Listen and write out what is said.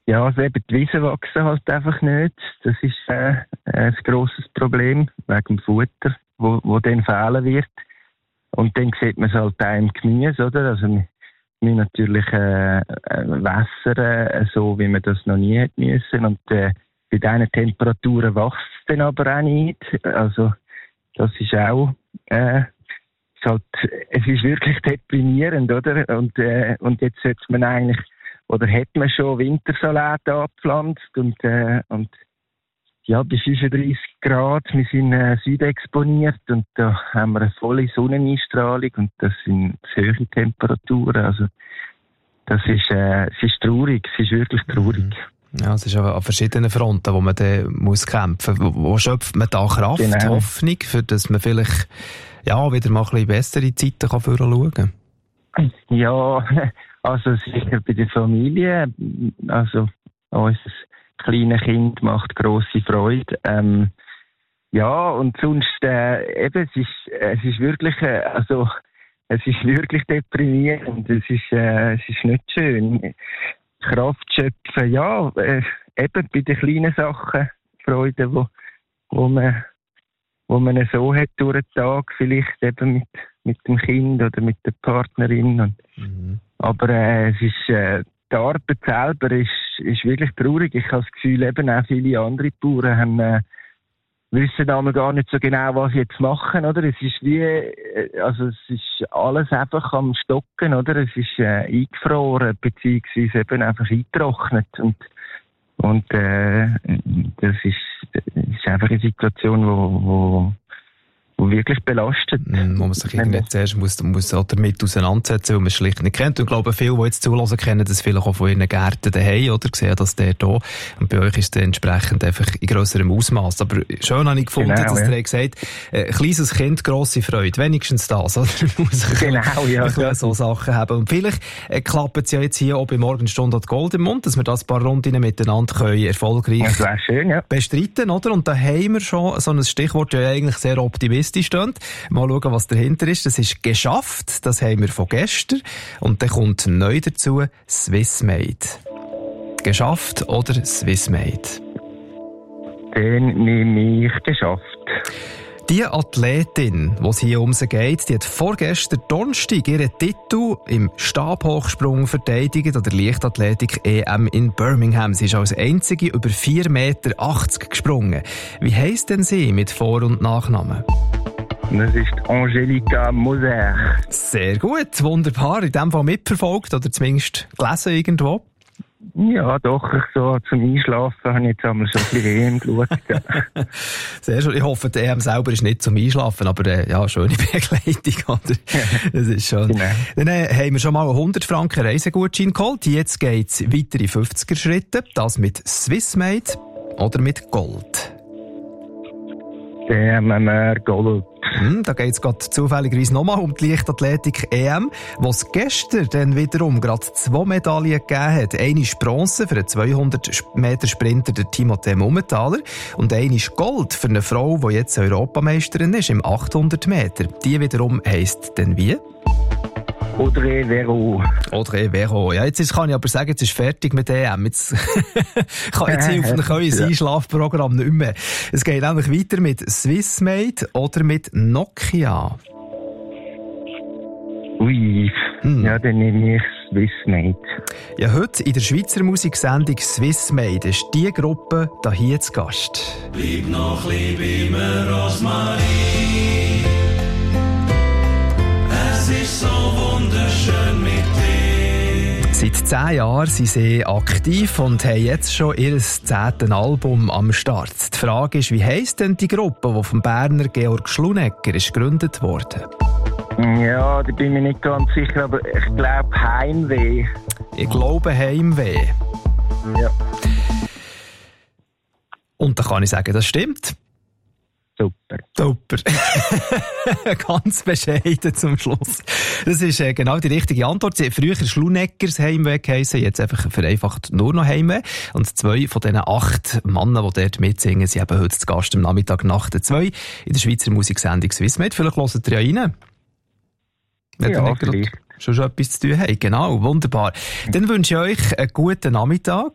Ja, also eben die Wiesen wachsen halt einfach nicht. Das ist ein grosses Problem wegen dem Futter, wo dann fehlen wird. Und dann sieht man es halt auch im Gemüse, oder? Also wir natürlich wässern, so wie man das noch nie hätte müssen. Und bei diesen Temperaturen wächst es dann aber auch nicht. Also das ist auch es ist wirklich deprimierend, oder? Und jetzt sollte man eigentlich, oder hat man schon Wintersalat angepflanzt und ja, bei 35 Grad, wir sind südexponiert und da haben wir eine volle Sonneneinstrahlung und das sind hohe Temperaturen. Also es ist traurig, es ist wirklich traurig. Ja, es ist an verschiedenen Fronten, wo man dann muss kämpfen muss. Wo schöpft man da Kraft, genau. Hoffnung, für dass man vielleicht wieder mal ein bisschen bessere Zeiten schauen kann? Ja, also sicher bei der Familie. Also unser kleines Kind macht grosse Freude. Ja, und sonst eben, es ist wirklich es ist wirklich deprimierend. Es ist nicht schön. Kraft schöpfen, ja, eben bei den kleinen Sachen Freude, wo man so hat durch den Tag, vielleicht eben mit dem Kind oder mit der Partnerin. Aber es ist, die Arbeit selber ist wirklich traurig. Ich habe das Gefühl, eben auch viele andere Bauern wissen einmal gar nicht so genau, was sie jetzt machen, oder? Es ist es ist alles einfach am Stocken, oder? Es ist eingefroren, beziehungsweise eben einfach eingetrocknet. Und das ist einfach eine Situation, wo wirklich belastet. Wo man sich irgendwie zuerst muss auch damit auseinandersetzen, weil man es schlicht nicht kennt. Und ich glaube, viele, die jetzt zuhören, kennen das vielleicht auch von ihren Gärten daheim, oder? Sehen das der da. Und bei euch ist es entsprechend einfach in grösserem Ausmaß. Aber schön habe ich gefunden, dass ihr gesagt habt, kleines Kind, grosse Freude. Wenigstens das, oder? Muss ich so Sachen haben. Und vielleicht klappt es ja jetzt hier auch bei Morgenstunde Gold im Mund, dass wir das ein paar Runden miteinander können erfolgreich bestreiten, oder? Und da haben wir schon so ein Stichwort, ja eigentlich sehr optimistisch steht. Mal schauen, was dahinter ist. Das ist geschafft. Das haben wir von gestern. Und dann kommt neu dazu Swissmade. Geschafft oder Swissmade? Den nehme ich geschafft. Die Athletin, die es hier um sie geht, die hat vorgestern Donnerstag ihren Titel im Stabhochsprung verteidigt an der Leichtathletik EM in Birmingham. Sie ist als einzige über 4,80 Meter gesprungen. Wie heisst denn sie mit Vor- und Nachnamen? Das ist Angelika Moser. Sehr gut, wunderbar. In dem Fall mitverfolgt oder zumindest gelesen irgendwo? Ja, doch. So zum Einschlafen habe ich jetzt einmal schon ein bisschen EM geschaut. Ja. Sehr schön. Ich hoffe, die EM selber ist nicht zum Einschlafen, aber ja, schöne Begleitung, oder? Das ist schon. Genau. Dann haben wir schon mal 100 Franken Reisegutschein geholt. Jetzt geht's weiter in 50er Schritte. Das mit Swissmade oder mit Gold? Dann haben wir Gold. Da geht es gerade zufälligerweise nochmal um die Leichtathletik EM, wo es gestern dann wiederum gerade 2 Medaillen gegeben hat. Eine ist Bronze für einen 200-Meter-Sprinter, der Timothée Mumenthaler, und eine ist Gold für eine Frau, die jetzt Europameisterin ist, im 800 Meter. Die wiederum heisst dann wie? Audrey Verreau. Audrey Verreau. Ja, jetzt kann ich aber sagen, jetzt ist fertig mit EM. Jetzt kann jetzt hier auf ein neues Einschlafprogramm nicht mehr. Es geht nämlich weiter mit Swissmade oder mit Nokia. Ui, ja, dann nehme ich Swissmade. Ja, heute in der Schweizer Musiksendung Swissmade ist die Gruppe da hier zu Gast. Bleib noch lieb immer, Rosmarie. Es ist so wunderschön mit dir. Seit 10 Jahren sind sie aktiv und haben jetzt schon ihr 10. Album am Start. Die Frage ist, wie heisst denn die Gruppe, die vom Berner Georg Schlunecker ist gegründet wurde? Ja, da bin ich mir nicht ganz sicher, aber ich glaube Heimweh. Ich glaube Heimweh. Ja. Und da kann ich sagen, das stimmt. Super. Super. Ganz bescheiden zum Schluss. Das ist genau die richtige Antwort. Sie hat früher Schluneckers Heimweh geheissen, jetzt einfach vereinfacht nur noch Heimweh. Und 2 von diesen 8 Männern, die dort mitsingen, sind eben heute zu Gast am Nachmittag nach der 2 in der Schweizer Musiksendung Swissmade. Vielleicht hört ihr ja rein. Wenn ja, vielleicht. Schon etwas zu tun haben. Genau, wunderbar. Dann wünsche ich euch einen guten Nachmittag.